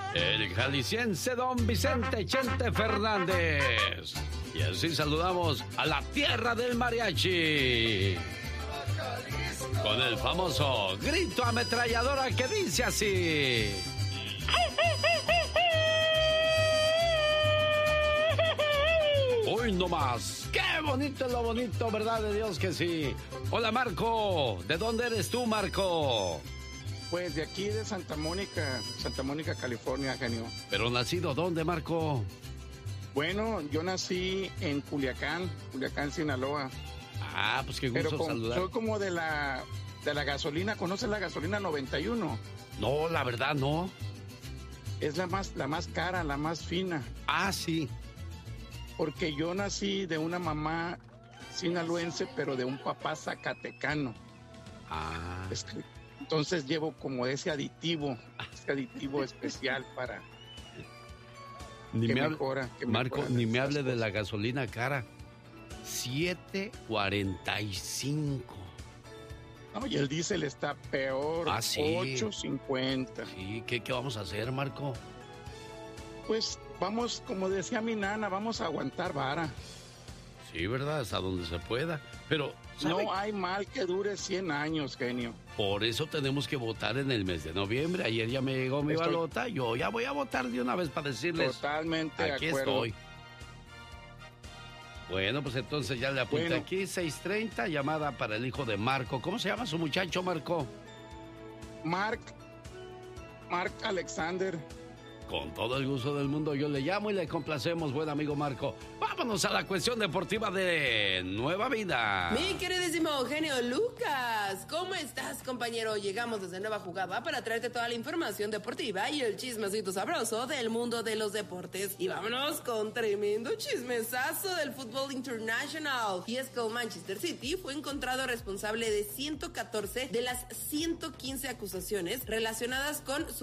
el jalisciense don Vicente Chente Fernández. Y así saludamos a la tierra del mariachi. Con el famoso grito ametralladora que dice así. Uy, no más. ¡Qué bonito es lo bonito, verdad de Dios que sí! Hola, Marco. ¿De dónde eres tú, Marco? Pues de aquí de Santa Mónica, California, genio. ¿Pero nacido dónde, Marco? Bueno, yo nací en Culiacán, Sinaloa. Ah, pues qué gusto saludar. Soy como de la gasolina. ¿Conoces la gasolina 91? No, la verdad no. Es la más cara, la más fina. Ah, sí. Porque yo nací de una mamá sinaloense, pero de un papá zacatecano. Ah. Entonces llevo como ese aditivo especial para Marco, ni me hable de la gasolina cara. 7.45. No, y el diésel está peor. Ah, sí. 8.50. Sí, ¿qué vamos a hacer, Marco? Pues vamos, como decía mi nana, vamos a aguantar vara. Sí, ¿verdad? Hasta donde se pueda. Pero ¿sabe? No hay mal que dure 100 años, genio. Por eso tenemos que votar en el mes de noviembre. Ayer ya me llegó mi balota. Yo ya voy a votar de una vez para decirles. Totalmente aquí de acuerdo. Estoy. Bueno, pues entonces ya le apunté aquí. 6:30, llamada para el hijo de Marco. ¿Cómo se llama su muchacho, Marco? Mark Alexander. Con todo el gusto del mundo yo le llamo y le complacemos, buen amigo Marco. Vámonos a la cuestión deportiva de Nueva Vida. Mi queridísimo genio Lucas, ¿cómo estás, compañero? Llegamos desde Nueva Jugada para traerte toda la información deportiva y el chismecito sabroso del mundo de los deportes. Y vámonos con tremendo chismesazo del fútbol international. Y es que el Manchester City fue encontrado responsable de 114 de las 115 acusaciones relacionadas con su